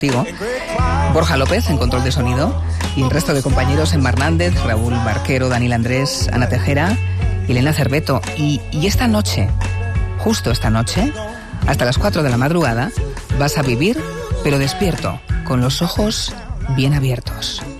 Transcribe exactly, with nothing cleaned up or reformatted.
contigo. Borja López en control de sonido y el resto de compañeros: Emma Hernández, Raúl Barquero, Daniel Andrés, Ana Tejera y Elena Cerveto. Y, y esta noche, justo esta noche, hasta las cuatro de la madrugada, vas a vivir, pero despierto, con los ojos bien abiertos.